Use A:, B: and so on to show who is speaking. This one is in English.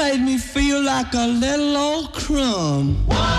A: made me feel like a little old crumb.